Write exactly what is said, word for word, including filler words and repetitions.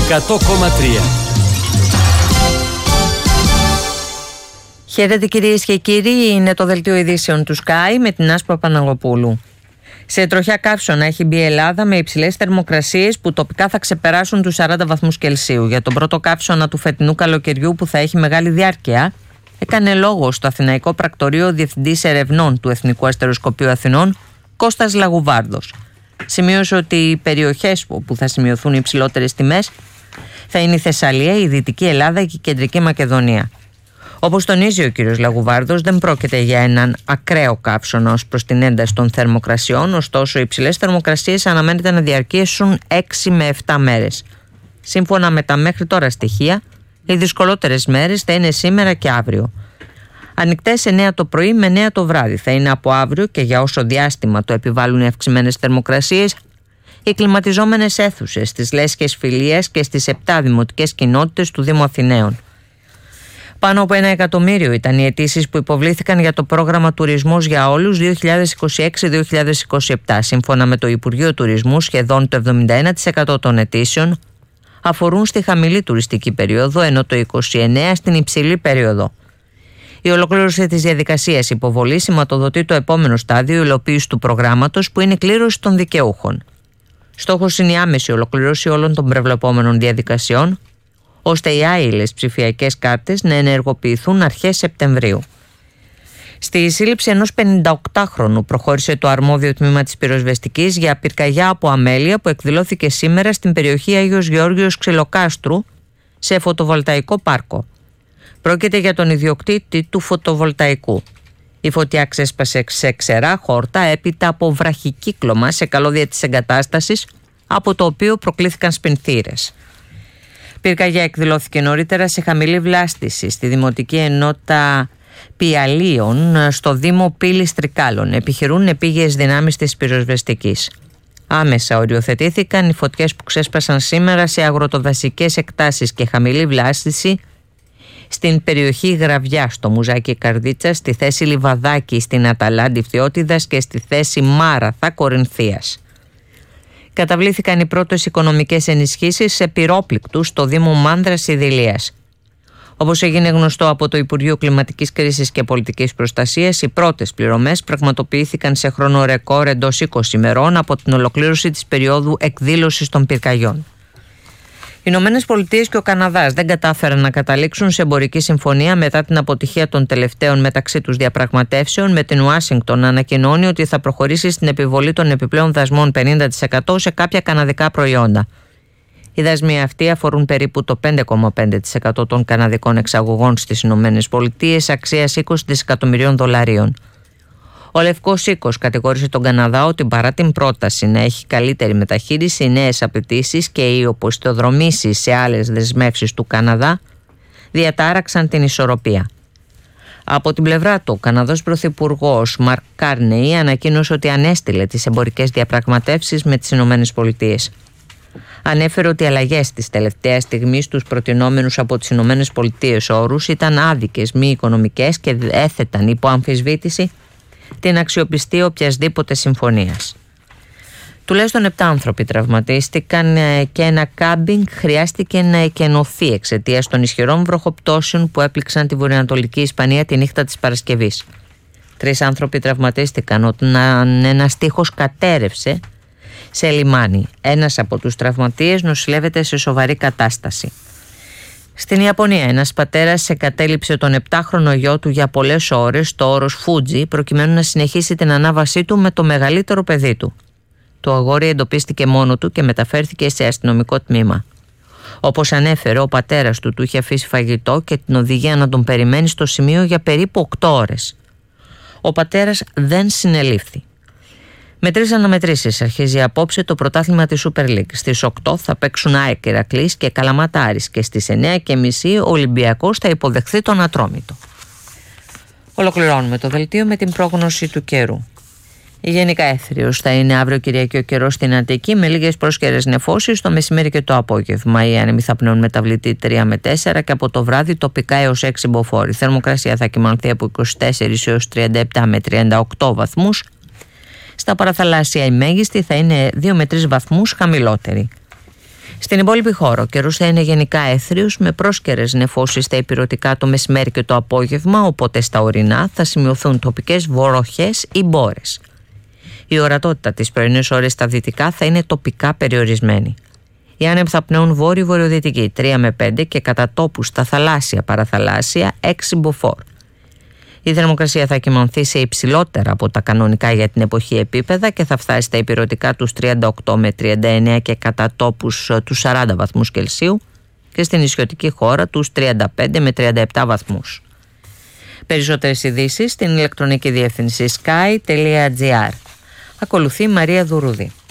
εκατό κόμμα τρία. Χαίρετε κυρίες και κύριοι, είναι το δελτίο ειδήσεων του Sky με την Άσπα Παναγοπούλου. Σε τροχιά καύσωνα έχει μπει η Ελλάδα με υψηλές θερμοκρασίες που τοπικά θα ξεπεράσουν τους σαράντα βαθμούς Κελσίου. Για τον πρώτο καύσωνα του φετινού καλοκαιριού που θα έχει μεγάλη διάρκεια, έκανε λόγο στο Αθηναϊκό Πρακτορείο Διευθυντής Ερευνών του Εθνικού Αστεροσκοπείου Αθηνών, Κώστας Λαγουβάρδος. Σημείωσε ότι οι περιοχές που θα σημειωθούν οι υψηλότερες τιμές θα είναι η Θεσσαλία, η Δυτική Ελλάδα και η Κεντρική Μακεδονία. Όπως τονίζει ο κ. Λαγουβάρδος, δεν πρόκειται για έναν ακραίο καύσωνα ως προς την ένταση των θερμοκρασιών, ωστόσο οι υψηλές θερμοκρασίες αναμένεται να διαρκέσουν έξι με επτά μέρες. Σύμφωνα με τα μέχρι τώρα στοιχεία, οι δυσκολότερες μέρες θα είναι σήμερα και αύριο. Ανοιχτές εννιά το πρωί με εννιά το βράδυ θα είναι από αύριο και για όσο διάστημα το επιβάλλουν οι αυξημένες θερμοκρασίες, οι κλιματιζόμενες αίθουσες στις Λέσχες Φιλίας και στις επτά δημοτικές κοινότητες του Δήμου Αθηναίων. Πάνω από ένα εκατομμύριο ήταν οι αιτήσεις που υποβλήθηκαν για το πρόγραμμα Τουρισμός για Όλους δύο χιλιάδες είκοσι έξι δύο χιλιάδες είκοσι επτά. Σύμφωνα με το Υπουργείο Τουρισμού, σχεδόν το εβδομήντα ένα τοις εκατό των αιτήσεων αφορούν στη χαμηλή τουριστική περίοδο, ενώ το είκοσι εννέα τοις εκατό στην υψηλή περίοδο. Η ολοκλήρωση της διαδικασίας υποβολής σηματοδοτεί το επόμενο στάδιο υλοποίηση του προγράμματος, που είναι η κλήρωση των δικαιούχων. Στόχος είναι η άμεση ολοκλήρωση όλων των προβλεπόμενων διαδικασιών, ώστε οι άειλες ψηφιακές κάρτες να ενεργοποιηθούν αρχές Σεπτεμβρίου. Στη σύλληψη ενός πενηνταοκτάχρονου προχώρησε το αρμόδιο τμήμα της πυροσβεστικής για πυρκαγιά από αμέλεια που εκδηλώθηκε σήμερα στην περιοχή Άγιος Γεώργιος Ξυλοκάστρου, σε φωτοβολταϊκό πάρκο. Πρόκειται για τον ιδιοκτήτη του φωτοβολταϊκού. Η φωτιά ξέσπασε σε ξερά χόρτα έπειτα από βραχικύκλωμα σε καλώδια της εγκατάστασης, από το οποίο προκλήθηκαν σπινθήρες. Πυρκαγιά εκδηλώθηκε νωρίτερα σε χαμηλή βλάστηση στη Δημοτική Ενότητα Πιαλίων στο Δήμο Πύλης Τρικάλων. Επιχειρούν επίγειες δυνάμεις της πυροσβεστικής. Άμεσα οριοθετήθηκαν οι φωτιές που ξέσπασαν σήμερα σε αγροτοδασικές εκτάσεις και χαμηλή βλάστηση στην περιοχή Γραβιά, στο Μουζάκι Καρδίτσα, στη θέση Λιβαδάκη, στην Αταλάντη Φθιώτιδας και στη θέση Μάραθα Κορινθίας. Καταβλήθηκαν οι πρώτες οικονομικές ενισχύσεις σε πυρόπληκτους στο Δήμο Μάνδρας Ιδηλίας. Όπως έγινε γνωστό από το Υπουργείο Κλιματικής Κρίσης και Πολιτικής Προστασίας, οι πρώτες πληρωμές πραγματοποιήθηκαν σε χρόνο ρεκόρ εντός είκοσι ημερών από την ολοκλήρωση της περίοδου εκδήλωσης των πυρκαγιών. Οι Ηνωμένες Πολιτείες και ο Καναδάς δεν κατάφεραν να καταλήξουν σε εμπορική συμφωνία μετά την αποτυχία των τελευταίων μεταξύ τους διαπραγματεύσεων, με την Ουάσιγκτον να ανακοινώνει ότι θα προχωρήσει στην επιβολή των επιπλέον δασμών πενήντα τοις εκατό σε κάποια καναδικά προϊόντα. Οι δασμοί αυτοί αφορούν περίπου το πέντε κόμμα πέντε τοις εκατό των καναδικών εξαγωγών στις Ηνωμένες Πολιτείες αξίας είκοσι δισεκατομμυρίων δολαρίων. Ο Λευκός Οίκος κατηγόρησε τον Καναδά ότι παρά την πρόταση να έχει καλύτερη μεταχείριση, οι νέες απαιτήσεις και οι οπισθοδρομήσεις σε άλλες δεσμεύσεις του Καναδά διατάραξαν την ισορροπία. Από την πλευρά του, ο Καναδός Πρωθυπουργός Μαρκ Κάρνεϊ ανακοίνωσε ότι ανέστειλε τις εμπορικές διαπραγματεύσεις με τις Ηνωμένες Πολιτείες. Ανέφερε ότι οι αλλαγές της τελευταίας στιγμής στους προτινόμενους από τις Ηνωμένες Πολιτείες όρους ήταν άδικες, μη οικονομικές και έθεταν υπό αμφισβήτηση την αξιοπιστία οποιασδήποτε συμφωνίας. Τουλάχιστον επτά άνθρωποι τραυματίστηκαν και ένα κάμπινγκ χρειάστηκε να εκενωθεί εξαιτίας των ισχυρών βροχοπτώσεων που έπληξαν τη βορειοανατολική Ισπανία τη νύχτα της Παρασκευής. Τρεις άνθρωποι τραυματίστηκαν όταν ένας τείχος κατέρευσε σε λιμάνι. Ένας από τους τραυματίες νοσηλεύεται σε σοβαρή κατάσταση. Στην Ιαπωνία, ένας πατέρας εγκατέλειψε τον επτάχρονο γιο του για πολλές ώρες στο όρος Φούτζι προκειμένου να συνεχίσει την ανάβασή του με το μεγαλύτερο παιδί του. Το αγόρι εντοπίστηκε μόνο του και μεταφέρθηκε σε αστυνομικό τμήμα. Όπως ανέφερε, ο πατέρας του του είχε αφήσει φαγητό και την οδηγία να τον περιμένει στο σημείο για περίπου οκτώ ώρες. Ο πατέρας δεν συνελήφθη. Με τρεις αναμετρήσεις αρχίζει απόψε το πρωτάθλημα της Super League. Στις οκτώ θα παίξουν ΑΕΚ Ηρακλής και Καλαμάτα Άρης και στις εννιά και μισή ο Ολυμπιακός θα υποδεχθεί τον Ατρόμητο. Ολοκληρώνουμε το δελτίο με την πρόγνωση του καιρού. Γενικά έθριος θα είναι αύριο Κυριακή ο καιρός στην Αττική, με λίγες πρόσκαιρες νεφώσεις το μεσημέρι και το απόγευμα. Οι άνεμοι θα πνέουν μεταβλητή τρία με τέσσερα και από το βράδυ τοπικά έως έξι μποφόρ. Η θερμοκρασία θα κυμανθεί από είκοσι τέσσερα έως τριάντα επτά με τριάντα οκτώ βαθμούς. Στα παραθαλάσσια η μέγιστη θα είναι δύο με τρεις βαθμούς χαμηλότερη. Στην υπόλοιπη χώρα ο καιρός θα είναι γενικά έθριος με πρόσκαιρες νεφώσεις στα ηπειρωτικά το μεσημέρι και το απόγευμα, οπότε στα ορεινά θα σημειωθούν τοπικές βροχές ή μπόρες. Η ορατότητα τις πρωινές ώρες στα δυτικά θα είναι τοπικά περιορισμένη. Οι άνεμοι θα πνέουν βόρειο-βορειοδυτική τρία με πέντε και κατά τόπους στα θαλάσσια παραθαλάσσια έξι μποφόρ. Η θερμοκρασία θα κυμανθεί σε υψηλότερα από τα κανονικά για την εποχή επίπεδα και θα φτάσει στα ηπειρωτικά τους τριάντα οκτώ με τριάντα εννέα και κατά τόπους τους σαράντα βαθμούς Κελσίου και στην νησιωτική χώρα τους τριάντα πέντε με τριάντα επτά βαθμούς. Περισσότερες ειδήσεις στην ηλεκτρονική διεύθυνση sky τελεία gr. Ακολουθεί Μαρία Δουρούδη.